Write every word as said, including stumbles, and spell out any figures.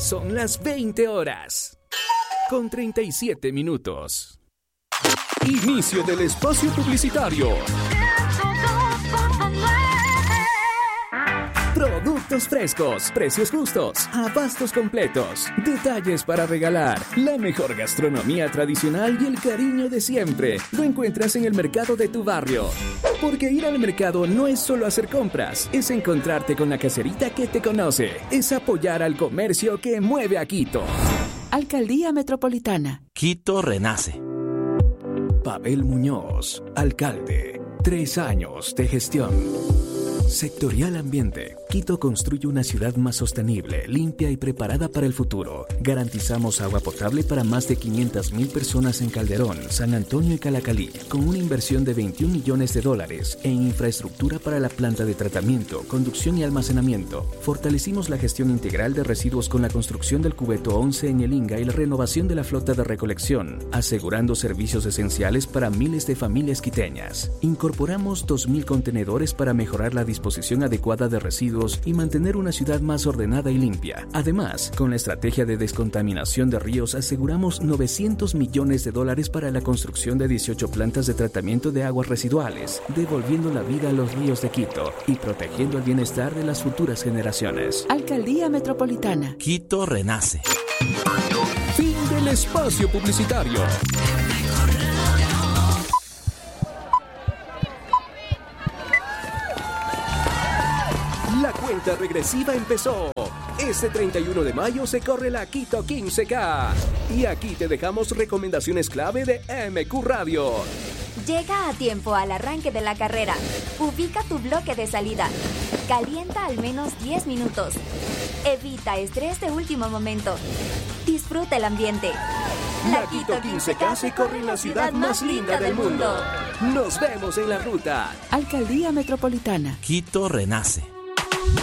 son las veinte horas, con treinta y siete minutos. Inicio del espacio publicitario. Productos frescos, precios justos, abastos completos, detalles para regalar, la mejor gastronomía tradicional y el cariño de siempre lo encuentras en el mercado de tu barrio. Porque ir al mercado no es solo hacer compras, es encontrarte con la caserita que te conoce, es apoyar al comercio que mueve a Quito. Alcaldía Metropolitana. Quito renace. Pavel Muñoz, alcalde. Tres años de gestión. Sectorial Ambiente. Quito construye una ciudad más sostenible, limpia y preparada para el futuro. Garantizamos agua potable para más de quinientas mil personas en Calderón, San Antonio y Calacalí, con una inversión de veintiún millones de dólares en infraestructura para la planta de tratamiento, conducción y almacenamiento. Fortalecimos la gestión integral de residuos con la construcción del cubeto once en el Inga y la renovación de la flota de recolección, asegurando servicios esenciales para miles de familias quiteñas. Incorporamos dos mil contenedores para mejorar la disposición disposición adecuada de residuos y mantener una ciudad más ordenada y limpia. Además, con la estrategia de descontaminación de ríos aseguramos novecientos millones de dólares para la construcción de dieciocho plantas de tratamiento de aguas residuales, devolviendo la vida a los ríos de Quito y protegiendo el bienestar de las futuras generaciones. Alcaldía Metropolitana. Quito renace. Fin del espacio publicitario. La cuenta regresiva empezó. Este treinta y uno de mayo se corre la Quito quince K. Y aquí te dejamos recomendaciones clave de M Q Radio. Llega a tiempo al arranque de la carrera. Ubica tu bloque de salida. Calienta al menos diez minutos. Evita estrés de último momento. Disfruta el ambiente. La Quito quince K se corre en la ciudad más linda del mundo. Nos vemos en la ruta. Alcaldía Metropolitana. Quito renace.